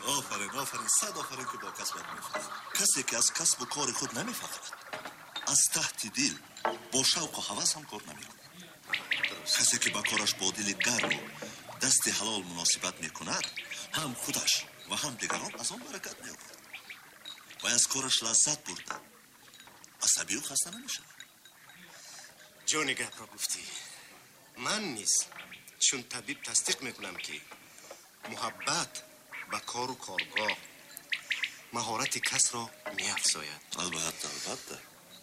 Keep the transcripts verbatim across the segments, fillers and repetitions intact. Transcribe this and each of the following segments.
آفرین آفرین صد آفرین که با کسبت میفخر. کسی که از کسب و کار خود نمیفخرد از تحت دل با شوق و هوس هم کار نمیکند. کسی که با کارش با دل گرم و دست حلال مناسبت میکند هم خودش و هم دیگران از آن برکت مییابد و از کارش لذت برده عصبی و خسته نمیشود. جان گپ را گفتی. من نیز چون طبیب تصدیق میکنم که محبت به کار و کارگاه مهارت کس را میافزاید. البته البته.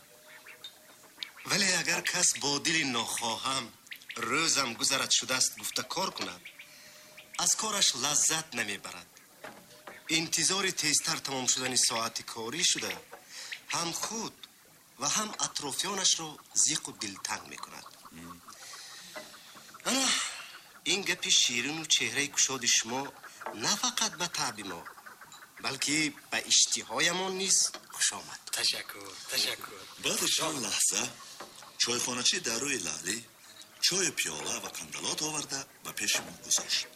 ولی اگر کس با دل ناخواهم روزم گذرد شده است گفته کار کند از کارش لذت نمیبرد. انتظار تیزتر تمام شدن ساعت کاری شده هم خود و هم اطرافیانش را زیق و دلتنگ میکند. انا این گپ شیرین و چهره کشاد شما نه فقط به تعب ما بلکه به اشتهایمان نیز خوش آمد. تشکر تشکر. بعد چند لحظه چایخانه‌چی در روی لعلی چای پیاله و کندلات آورده و پیش ما گذاشت.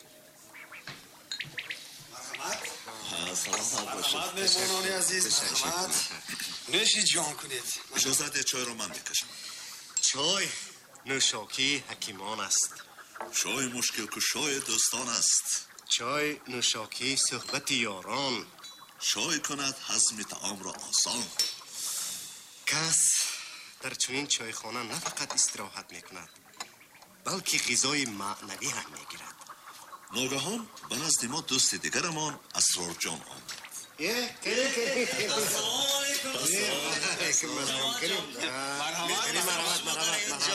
مرحمت. سلام باشید. مرحمت مهمانان عزیز. مرحمت. نوشی جان کنید. اجازه ده چای رو من بکشم. چای نوشاکی حکیمان است. چای مشکل کشای دوستان است. چای نوشاکی صحبت یاران. چای کند هضم طعام را آسان. کس در چنین چایخانه نه فقط استراحت میکند بلکه غذای معنوی هم میگیرد. ناگهان به نزد ما دوست دیگرمان اسرار جان آمد. یه که که السلام علیکم. مرحمت مرحمت مرحمت.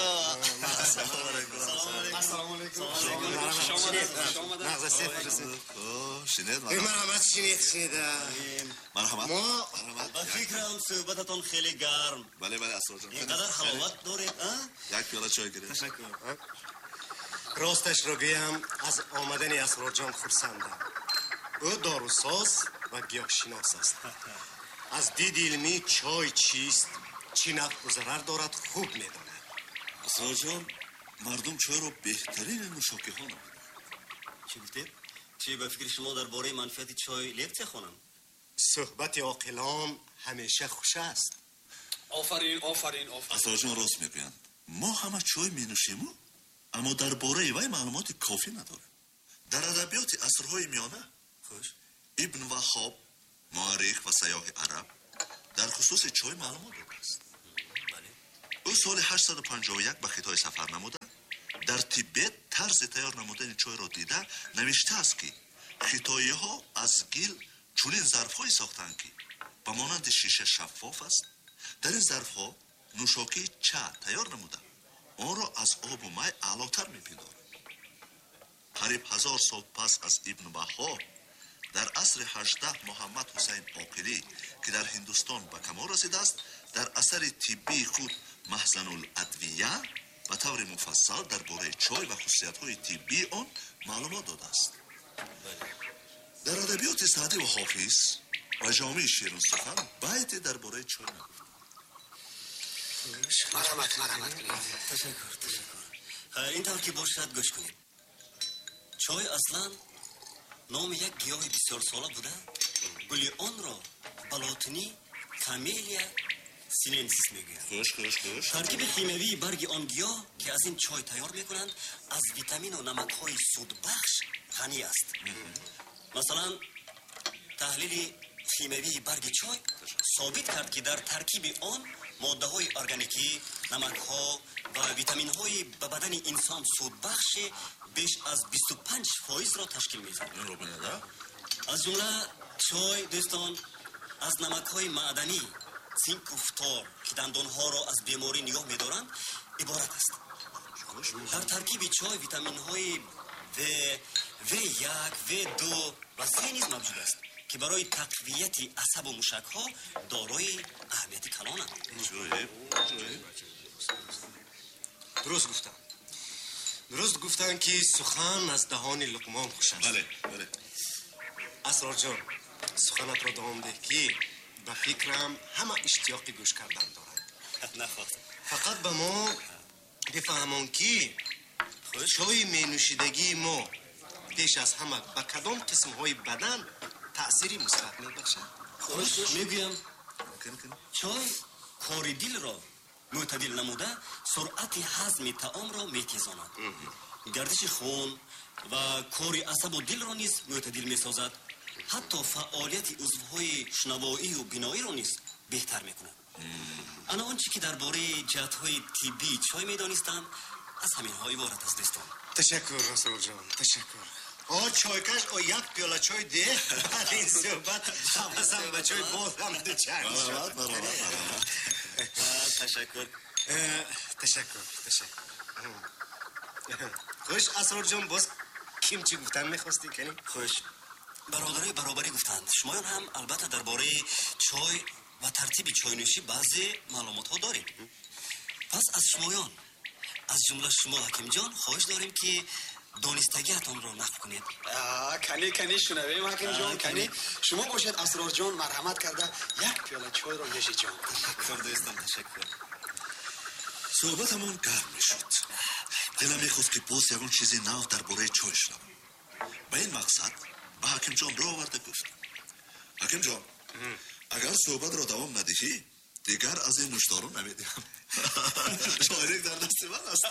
السلام علیکم. نغزه صفر رسید. شنید مرحمت شنید شنید. مرحمت. ما با فکرم صحبتتون خیلی گرم. بله بله اسرار جان. اینقدر حلاوت دارید ها؟ یک پیاله چای گرفت. تشکر. راستش را بگویم از آمدن اسرار جان خرسندم. او داروساز و گیاهشناس است. از دید علمی چای چیست چی نفع و ضرر دارد خوب میداند. اسرار جان مردم چای رو بهترین نوشاکی ها نمید. چی گفتید؟ چی به فکر شما درباره منفعت چای لکچه خونم؟ صحبت عاقلان همیشه خوش است. آفرین آفرین آفرین. اسرار جان راست میگویند. ما همه چای می نوشیم اما درباره وی معلومات کافی نداریم. در ادبیات عصرهای میانه خوش ابن وهاب مورخ و سیاح عرب در خصوص چای معلومات داده است. بله. او سال هشتصد و پنجاه و یک به خطای سفر نموده در تیبت طرز تیار نمودن چای را دیده نوشته است که خطایی ها از گل چنین ظرف های ساختند که به مانند شیشه شفاف است. در این ظرف ها نوشاکی چای تیار نموده آن را از آب و می اعلاتر میپندارند. قریب هزار سال پس از ابن بطوطه در عصر هجده محمد حسین عاقلی که در هندوستان به کمال رسیده است در اثر طبی خود محزن الادویه و طور مفصل درباره چای و خصوصیت‌های طبی آن معلومات داده است. در ادبیات سعدی و حافظ و جامع شیرین سخن بیت درباره چای نگفت. مرحمت مرحمت کنید. تشکر تشکر. این طور که باشد گوش کنید. چای اصلا نام یک گیاه بسیار ساله بوده. گلی آن را بلاتنی کامیلیا سیننسیس میگویند. خوش خوش خوش. ترکیب شیمیایی برگ آن گیاه که از این چای تیار میکنند از ویتامین و نمک‌های سودبخش غنی است. مثلا تحلیل شیمیایی برگ چای ثابت کرد که در ترکیب آن ماده‌های ارگانیکی، نمک‌ها و ویتامین‌های به بدن انسان سودبخش بیش از بیست و پنج فایز را تشکیل می‌دهد. این رو بنده؟ از جمله چای دوستان از نمک‌های معدنی، زینک و فتور که دندان‌ها را از بیماری نگاه می‌دارند عبارت است. در ترکیب چای ویتامین‌های و و یک و دو و سه نیز موجود است که برای تقویت عصب و موشک‌ها دارای اهمیت کلانند. جوی جوی درست گفتن. درست گفتن که سخن از دهان لقمان خوش است. بله بله. اسرار جان سخنت را دوام ده که به فکرم همه اشتیاق گوش کردن دارند. نخواست. فقط به ما بفهمان که چای می نوشیدگی ما پیش از همه به کدام قسم های بدن таъсири мусбат мебахшад. خوش میگویم چای کاری دل را معتدل نموده سرعت هضم طعام را میتیزاند گردش خون و کاری عصب و دل را نیز معتدل میسازد حتی فعالیت عضوهای شنوایی و بینایی را نیز بهتر میکند انا آنچه که درباره جهت‌های طبی چای میدانستم از همین ها عبارت است دوستان. تشکر رسول جان، تشکر. آ چایکش او یک پیاله چای ده این صحبت حواسم به چای بازم دو چند شد. تشکر تشکر تشکر. خوش اسرار جان باز کیم چی گفتن میخواستی کنی؟ خوش برادرای برابری گفتند شمایان هم البته درباره چای و ترتیب چای نوشی بعضی معلومات ها دارید پس از شمایان از جمله شما حکیم جان خواهش داریم که دانستگیتان را نقل کنید. کنی کنی شنویم حکیم جان کنی شما باشد اسرار جان مرحمت کرده یک پیاله چای را نوشید جان. تشکر دوستان تشکر. صحبتمون گرم میشد. دلم میخواست که باز یکون چیزی نو درباره چای شنوم. به این مقصد به حکیم جان را آورده گفتم. حکیم جان اگر صحبت را دوام ندهی دیگر از این نوشدارو نمیدهم. شاعری در دست من است.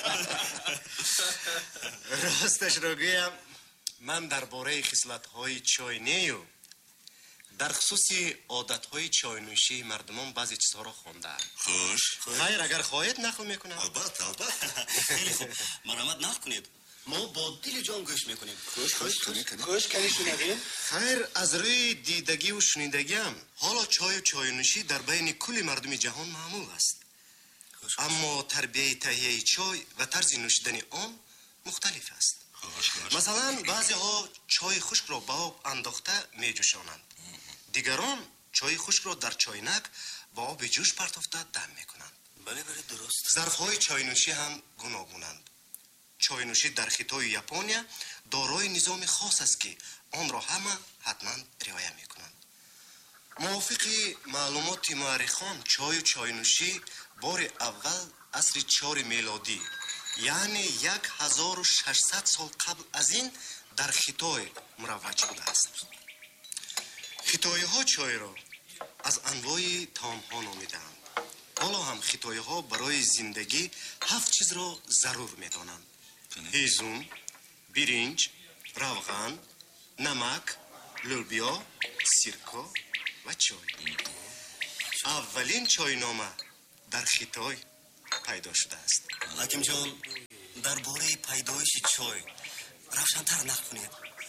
راستش را گویم من درباره خصلت‌های چای نیو در خصوص عادت‌های چای نوشی مردمان بعضی چیزها را خواندم. خوش. خیر اگر خواهید نقل میکنم. البته البته. خیلی خوب مرحمت نقل کنید. ما با دل جان گوش میکنیم. خوش خوش کنی کنی. خوش کنی شنویم. خیر از روی دیدگی و شنیدگیم حالا چای و چای نوشی در بین کل مردم جهان معمول است. اما تربیه تهیه چای و طرز نوشیدن آن مختلف است. مثلا بعضی ها چای خشک را به آب انداخته می جوشانند. دیگران چای خشک را در چاینک با آب جوش پرتافته دم می کنند. بله بله درست. ظرف های چای نوشی هم گوناگونند. چای نوشی در خطای ژاپنیا دارای نظام خاص است که آن را همه حتما رعایت می کنند. موافق معلومات مورخان چای و چای نوشی بار اول عصر چهار میلادی یعنی یک هزار و ششصد سال قبل از این در خطای مروج شده است. خطای ها چای را از انواع طعام ها نامیدند. حالا هم خطای ها برای زندگی هفت چیز را ضرور می دانند. هیزم، برنج، روغن، نمک، لوبیا، سرکه و چای. اولین چای نامه در خطای پیدا شده است. حکیم جان درباره پیدایش چای روشن‌تر نقل کنید.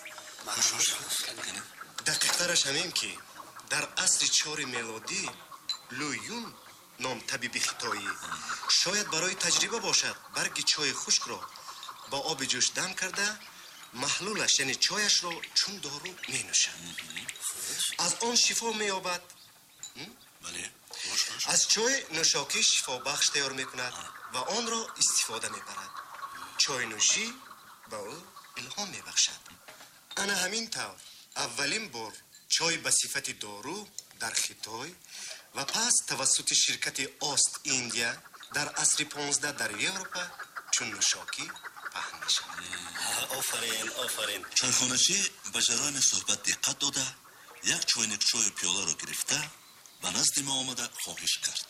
دقیق‌ترش همین که در عصر چهار میلادی لویون نام طبیب خطایی شاید برای تجربه باشد برگ چای خشک را با آب جوش دم کرده محلولش یعنی چایش را چون دارو می نوشد. از آن شفا می یابد. بله. از چای نوشاکی شفا بخش تیار می کند و آن را استفاده می برد. چای نوشی با او الهام می بخشد. انا همین طور اولین بار چای به صفت دارو در خطای و پس توسط شرکت آست ایندیا در عصر پانزده در اروپا چون نوشاکی پهن می شود. آفرین آفرین. چایخانه‌چی به جریان صحبت دقت داده یک چوینک چای پیاله را گرفته به نزد ما آمده خواهش کرد.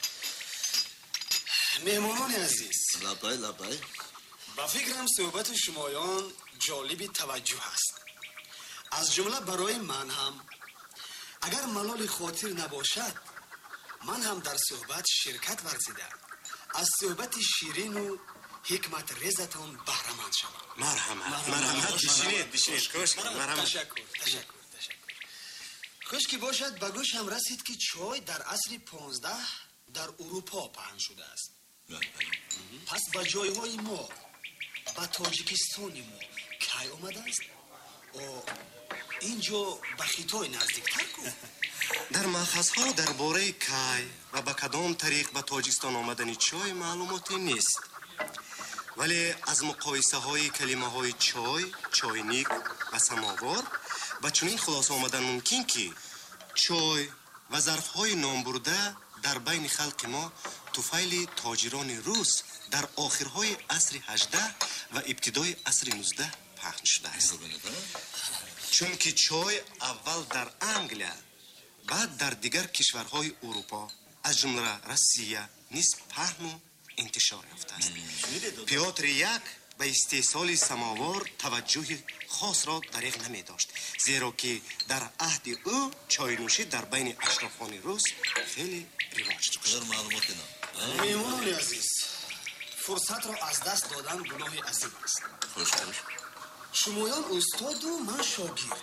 مهمانان عزیز لبای لبای با فکرم صحبت شمایان جالب توجه است. از جمله برای من هم اگر ملال خاطر نباشد من هم در صحبت شرکت ورزیده از صحبت شیرین و حکمت ریزتان بهره‌مند شوم. مرحمت مرحمت بشینید بشینید خوش مرحمت. تشکر تشکر تشکر. خوش که باشد به گوشم رسید که چای در عصر پانزده در اروپا پهن شده است. پس به جایهای ما به تاجیکستان ما کی آمده است؟ او اینجا به خطای نزدیکتر کن. در مأخذها درباره کی و به کدام طریق به تاجیکستان آمدن چای معلوماتی نیست. ولی از مقایسه های کلمه های چای، چاینیک و سماوار به چنین خلاصه آمدن ممکن که چای و ظرف های نام برده در بین خلق ما طفیل تاجران روس در آخرهای عصر هجده و ابتدای عصر نوزده پخش شده است. чунки чой аввал дар Англия, баъд дар дигар кишварҳои Урупо, аз ҷумла Россия низ паҳну интишор ёфтааст. Пётр як ба истеҳсоли самовор таваҷҷӯҳи хосро дариғ намедошт, зеро ки дар аҳди ӯ чойнӯшӣ дар байни ашрофони рус хеле ривоҷ дошт. меҳмонони азиз, фурсатро аз даст додан гуноҳи азим аст. шумоён устоду ман шогирд.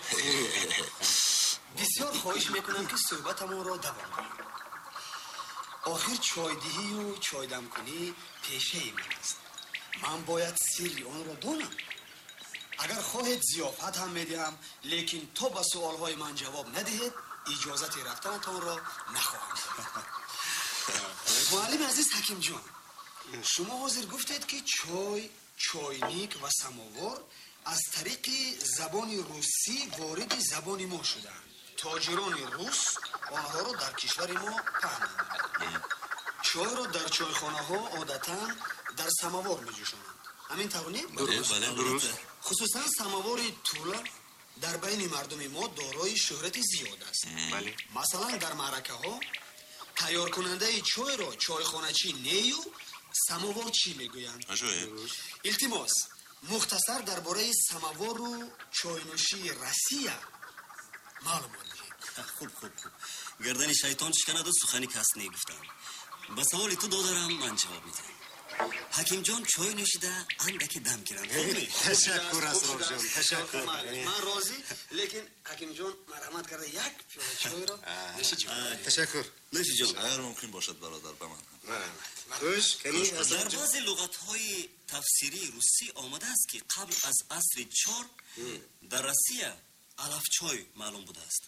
бисёр хоҳиш мекунам ки суҳбатамонро давом диҳем. охир чойдиҳию чойдамкунӣ пешаи ман аст. ман бояд сирри онро донам. агар хоҳед зиёфат ҳам медиҳам, лекин то ба суолҳои ман ҷавоб надиҳед, иҷозати рафтанатонро нахоҳам. муаллими азиз ҳакимҷон, шумо ҳозир гуфтед ки чой, чойник ва самовор аз тариқи забони русӣ вориди забони мо шудаанд. тоҷирони рус онҳоро дар кишвари мо паҳн намуданд. чойро дар чойхонаҳо одатан дар самовор меҷӯшонанд. ҳамин тавр не? дуруст. хусусан самовори тула дар байни мардуми мо дорои шӯҳрати зиёд аст. масалан дар маъракаҳо тайёркунандаи чойро чойхоначӣ нею самоворчӣ мегӯянд. илтимос, мухтасар дар бораи самовору чойнӯшии Россия маълумот диҳед. хуб хуб хуб гардани шайтон шиканаду сухани кас негуфтам. ба саволи ту додарам ман ҷавоб медиҳам. ҳакимҷон чой нӯшида андаке дам гиранд. ташаккур асрорҷон, ташаккур. ман розӣ, лекин ҳакимҷон марҳамат карда як пиёла чойро нӯши ҷон. ташаккур. нӯши ҷон. агар мумкин бошад бародар ба ман. хуш, кани дар баъзе луғатҳои тафсирии русӣ омадааст ки қабл аз асри чор дар Россия алафчой маълум будааст.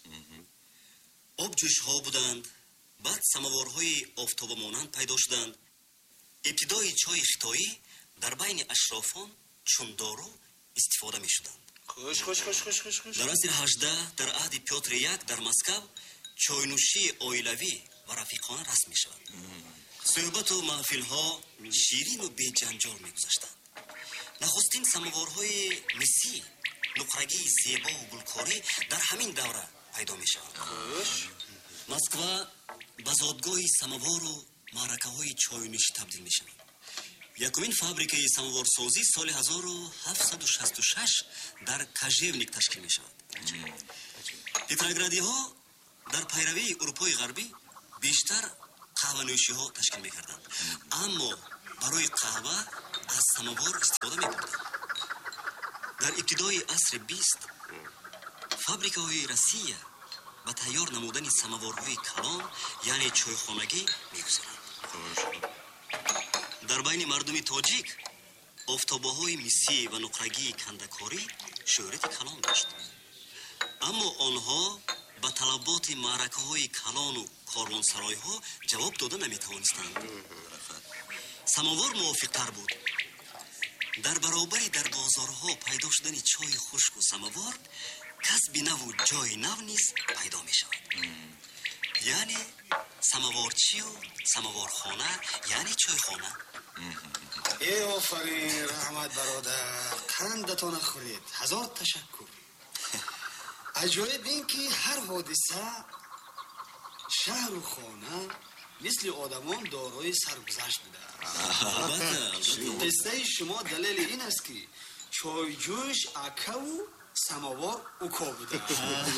обҷӯшҳо буданд, баъд самоворҳои офтобамонанд пайдо шуданд. ибтидои чойи хитоӣ дар байни ашрофон чун дору истифода мешуданд. хуш хуш хуш хуш хуш хуш. дар асри ҳаждаҳ дар аҳди Пётр як дар Москав чойнӯшии оилавӣ ва рафиқона расм мешавад. суҳбату маҳфилҳо ширину беҷанҷол мегузаштанд. нахустин самоворҳои мисӣ, нуқрагии зебову гулкорӣ дар ҳамин давра пайдо мешаванд. москва ба зодгоҳи самовору маъракаҳои чойнӯшӣ табдил мешавад. якумин фабрикаи самоворсозӣ соли ҳазору ҳафтсаду шасту шаш дар Кожевник ташкил мешавад. петроградиҳо дар пайравии урупои ғарбӣ бештар қаҳванӯшиҳо ташкил мекарданд, аммо барои қаҳва аз самовор истифода мебурданд. дар ибтидои асри бист фабрикаҳои Россия ба тайёр намудани самоворҳои калон, яъне чойхонагӣ мегузаранд. дар байни мардуми тоҷик офтобаҳои мисӣ ва нуқрагии кандакорӣ шӯҳрати калон дошт, аммо онҳо ба талаботи маъракаҳои калону корвонсаройҳо ҷавоб дода наметавонистанд. самовор мувофиқтар буд. дар баробари дар бозорҳо пайдо шудани чойи хушку самовор касби наву ҷои нав низ пайдо мешавад. яъне самоворчию самоворхона, яъне чойхона. э офарин раҳмат бародар, қандатона хӯред. ҳазор ташаккур. аҷоиб ин ки ҳар ҳодиса шаҳру хона мисли одамон дорои саргузашт будааст. қиссаи шумо далели ин аст ки чойҷӯш акаву самовор уко будааст.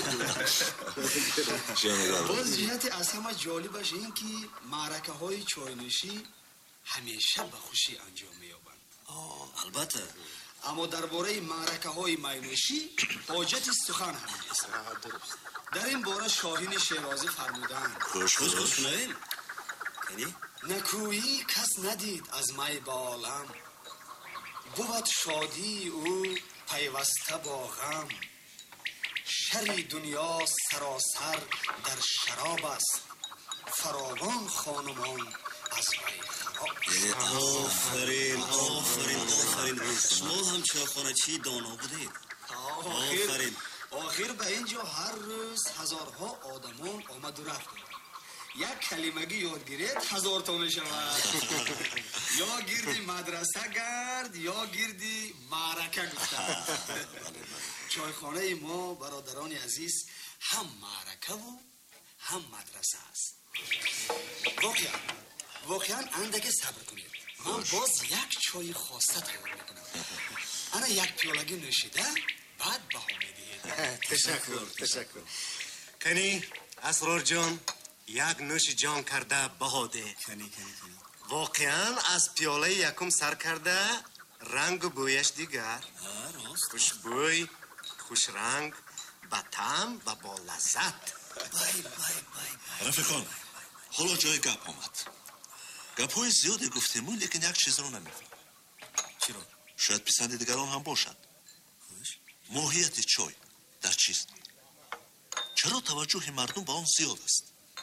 боз ҷиҳати аз ҳама ҷолибаш ин ки маъракаҳои чойнӯшӣ ҳамеша ба хушӣ анҷом меёбанд. албатта. аммо дар бораи маъракаҳои майнӯшӣ ҳоҷати сухан ҳам нест. дар ин бора шоҳини шерозӣ фармуданд: хушхушшунавем кани накӯӣ кас надид аз май ба олам, буд шодии ӯ пайваста бо ғам. шари дунё саросар дар шароб аст, фаровон хонумон аз вай хароб. офарин офарин офарин шумо ҳам чойхоначии доно будед. офарин. охир ба ин ҷо ҳар рӯз ҳазорҳо одамон омаду рафтанд. як калимагӣ ёд гиред ҳазорто мешавад. ё гирди мадраса гард, ё гирди маърака гуфтанд. چایخانه ما برادران عزیز هم معرکه و هم مدرسه است. واقعا واقعا اندک صبر کنید، من باز یک چای خاصه تیار میکنم. انا یک پیالگی نوشیده بعد بها میدهید. تشکر تشکر. کنی اسرار جان یک نوش جان کرده بهاده. کنی کنی کنی واقعا از پیاله یکم سر کرده رنگ و بویش دیگر. راست خوشبوی، خوش رنگ، با طعم و با لذت. بای بای بای رفیقان، حالا جای گپ آمد. گپ‌های زیادی گفتیم لیکن یک چیز رو نمی‌فهمم. چرا؟ شاید پسند دیگران هم باشد. خوش ماهیت چای در چیست؟ چرا توجه مردم به آن زیاد است؟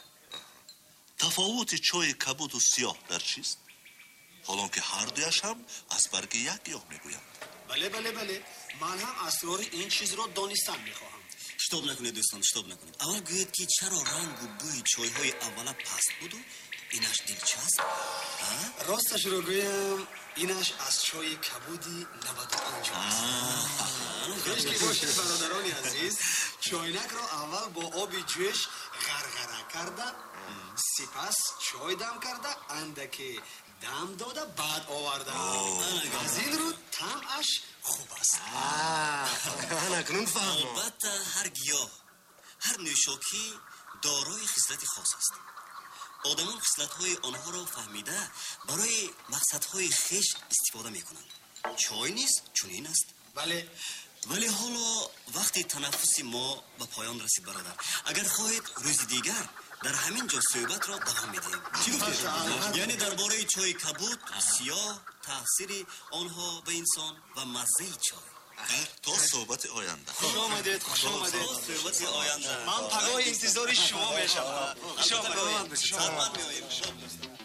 تفاوت چای کبود و سیاه در چیست؟ حالا که هر دویش هم از برگ یک گیاه میگویند. بله بله بله، من هم اسرار این چیز رو دانستن میخواهم. شتاب نکنید دوستان، شتاب نکنید. اول گوید که چرا رنگ و بوی چای‌های اولا پست بود و اینش دلچسب؟ راستش رو گویم اینش از چای کبودی نود و پنج است. کشکی باشید برادران عزیز، چاینک را اول با آب جوش غرغره کرده، سپس چای دم کرده، اندکی دم داده بعد آورده. از این رو طعمش خوب است. آه اکنون فهمم. البته هر گیاه، هر نوشاکی دارای خصلت خاص است. آدمان خصلت‌های آنها را فهمیده برای مقصدهای خویش استفاده میکنند. چای نیز چنین است. بله ولی حالا وقتی تنفس ما به پایان رسید برادر، اگر خواهید روز دیگر در همین جا صحبت را دوام میدیم. چی گفتید؟ یعنی درباره چای کبود، سیاه، تاثیر آنها به انسان و مزه چای. تا صحبت آینده. خوش آمدید، خوش آمدید. صحبت آینده. من پگاه انتظار شما میشم. خوش آمدید. حتما میاییم.